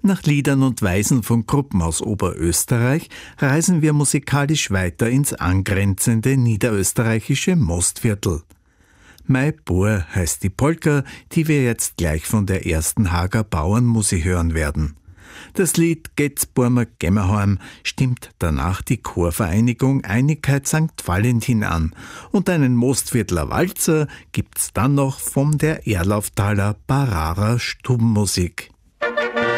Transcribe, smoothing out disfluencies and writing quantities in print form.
Nach Liedern und Weisen von Gruppen aus Oberösterreich reisen wir musikalisch weiter ins angrenzende niederösterreichische Mostviertel. Mei Bur heißt die Polka, die wir jetzt gleich von der ersten Hager Bauernmusi hören werden. Das Lied Geht's Burmer Gemmerheim stimmt danach die Chorvereinigung Einigkeit St. Valentin an und einen Mostviertler Walzer gibt's dann noch von der Erlauftaler Bararer Stubenmusik.